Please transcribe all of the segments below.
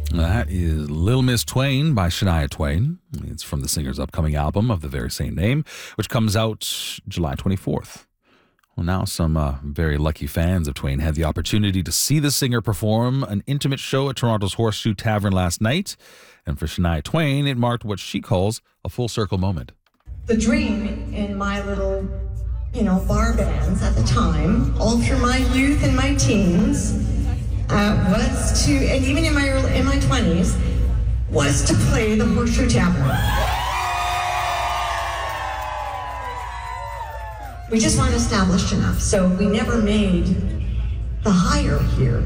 That is Little Miss Twain by Shania Twain. It's from the singer's upcoming album of the very same name, which comes out July 24th. Well, now some very lucky fans of Twain had the opportunity to see the singer perform an intimate show at Toronto's Horseshoe Tavern last night. And for Shania Twain, it marked what she calls a full circle moment. The dream in my little, bar bands at the time, all through my youth and my teens, was to, and even in my 20s, was to play the Horseshoe Tavern. We just weren't established enough, so we never made the hire here.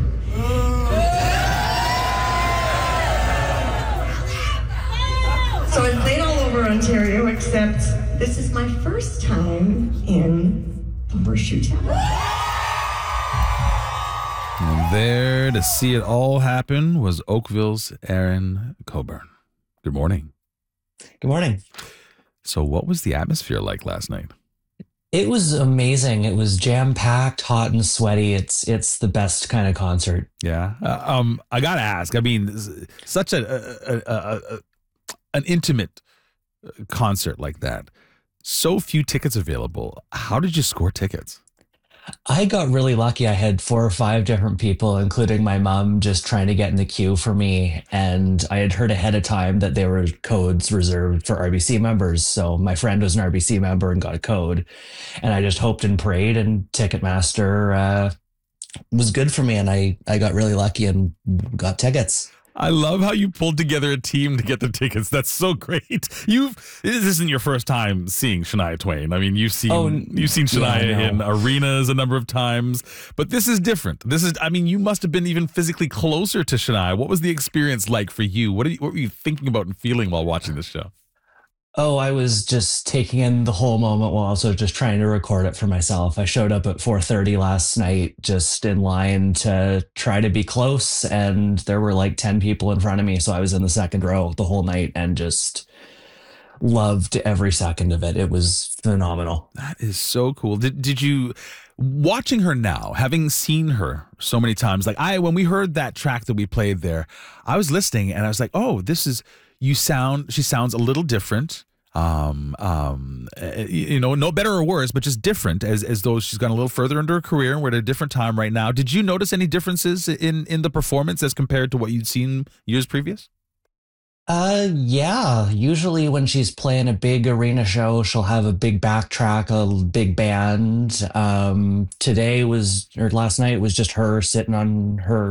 So I played all over Ontario, except this is my first time in the Horseshoe Tavern. And there to see it all happen was Oakville's Aaron Coburn. Good morning. Good morning. So what was the atmosphere like last night? It was amazing. It was jam-packed, hot and sweaty. It's the best kind of concert. Yeah. I got to ask, I mean, such an intimate concert like that. So few tickets available. How did you score tickets? I got really lucky. I had 4 or 5 different people, including my mom, just trying to get in the queue for me. And I had heard ahead of time that there were codes reserved for RBC members. So my friend was an RBC member and got a code. And I just hoped and prayed, and Ticketmaster was good for me. And I got really lucky and got tickets. I love how you pulled together a team to get the tickets. That's so great. This isn't your first time seeing Shania Twain. I mean, you've seen Shania in arenas a number of times, but this is different. You must have been even physically closer to Shania. What was the experience like for you? What were you thinking about and feeling while watching this show? Oh, I was just taking in the whole moment while also just trying to record it for myself. I showed up at 4:30 last night just in line to try to be close, and there were like 10 people in front of me. So I was in the second row the whole night and just loved every second of it. It was phenomenal. That is so cool. Did you, watching her now, having seen her so many times, when we heard that track that we played there, I was listening and I was like, oh, she sounds a little different. No better or worse, but just different, as though she's gone a little further into her career and we're at a different time right now. Did you notice any differences in the performance as compared to what you'd seen years previous? Yeah. Usually when she's playing a big arena show, she'll have a big backtrack, a big band. Last night was just her sitting on her